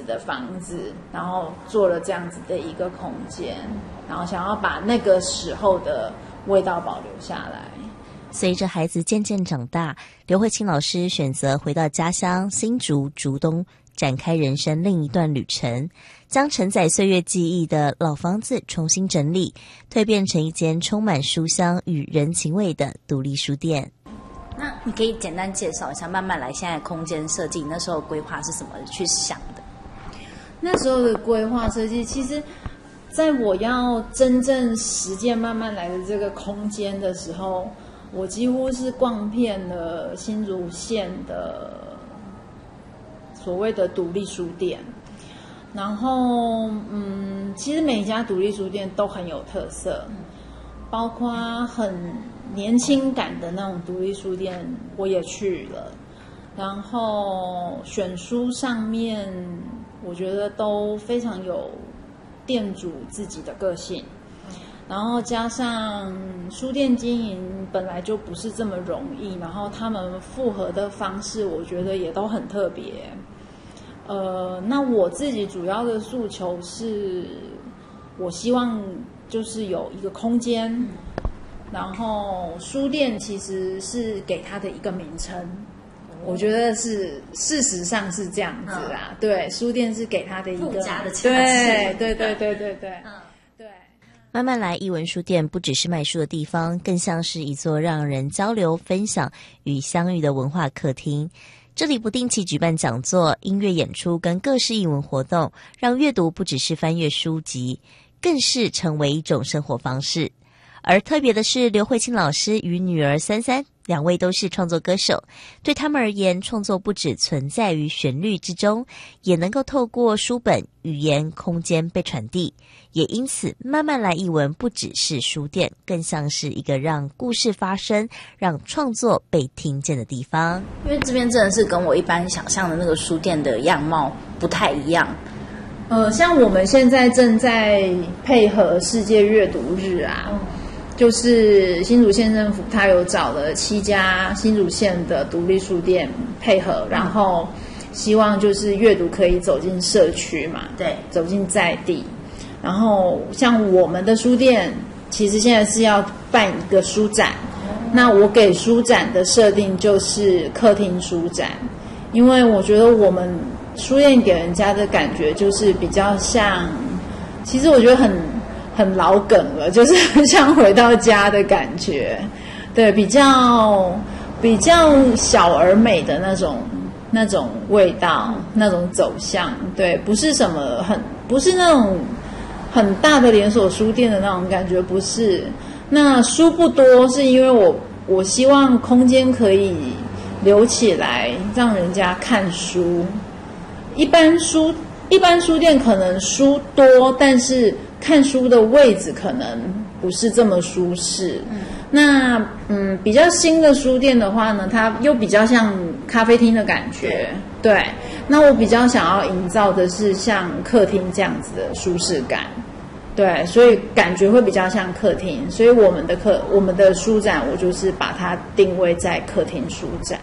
的房子，然后做了这样子的一个空间，然后想要把那个时候的味道保留下来。 随着孩子渐渐长大，刘慧卿老师选择回到家乡新竹竹东，展开人生另一段旅程，将承载岁月记忆的老房子重新整理，蜕变成一间充满书香与人情味的独立书店。 那你可以简单介绍一下慢慢来现在空间设计那时候规划是怎么去想的？ 那时候的规划设计，其实在我要真正实践慢慢来的这个空间的时候，我几乎是逛遍了新竹县的所谓的独立书店，然后其实每一家独立书店都很有特色，包括很年轻感的那种独立书店我也去了，然后选书上面我觉得都非常有店主自己的个性，然后加上书店经营本来就不是这么容易，然后他们复合的方式我觉得也都很特别。那我自己主要的诉求是，我希望就是有一个空间，然后书店其实是给它的一个名称，我觉得是事实上是这样子啦。对，书店是给它的一个附加的价值。 对。对。 慢慢来艺文书店不只是卖书的地方，更像是一座让人交流、分享与相遇的文化客厅。这里不定期举办讲座、音乐演出跟各式艺文活动，让阅读不只是翻阅书籍，更是成为一种生活方式。而特别的是，刘慧卿老师与女儿三三两位都是创作歌手，对他们而言，创作不只存在于旋律之中，也能够透过书本、语言、空间被传递。也因此，慢慢来艺文不只是书店，更像是一个让故事发生、让创作被听见的地方。 因为这边真的是跟我一般想象的那个书店的样貌不太一样。 像我们现在正在配合世界阅读日啊，就是新竹县政府他有找了7家新竹县的独立书店配合，然后希望就是阅读可以走进社区嘛， 对， 走进在地。然后像我们的书店其实现在是要办一个书展，那我给书展的设定就是客厅书展，因为我觉得我们书店给人家的感觉就是比较像，其实我觉得很老梗了，就是很像回到家的感觉，对，比较小而美的那种味道，那种走向，对，不是什么不是那种很大的连锁书店的那种感觉，不是。那书不多，是因为我希望空间可以留起来，让人家看书。一般书店可能书多，但是看书的位置可能不是这么舒适。那比较新的书店的话呢，它又比较像咖啡厅的感觉。对，那我比较想要营造的是像客厅这样子的舒适感。对，所以感觉会比较像客厅，所以我们的书展，我就是把它定位在客厅书展。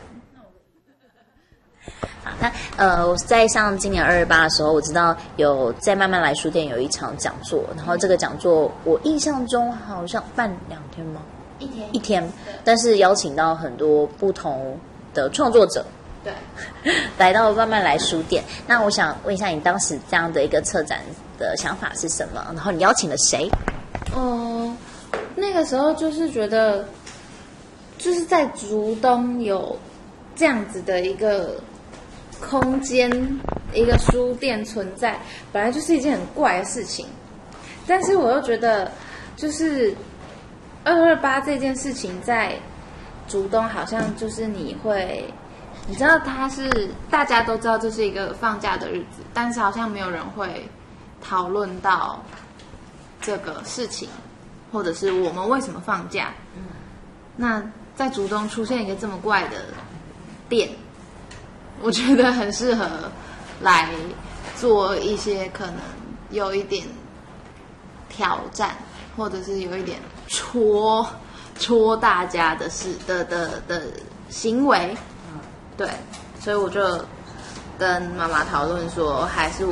好，那我在像今年228的时候，我知道有在慢慢来书店有一场讲座，然后这个讲座我印象中好像办2天吗？一天，但是邀请到很多不同的创作者， 对， 来到慢慢来书店。那我想问一下，你当时这样的一个策展的想法是什么？然后你邀请了谁？ 那个时候就是觉得，就是在竹东有这样子的一个空间，一个书店存在，本来就是一件很怪的事情。但是我又觉得，就是228这件事情在竹东好像就是你知道它是大家都知道这是一个放假的日子，但是好像没有人会讨论到这个事情，或者是我们为什么放假。那在竹东出现一个这么怪的店，我觉得很适合来做一些可能有一点挑战，或者是有一点戳大家的行为。对，所以我就跟妈妈讨论说，还是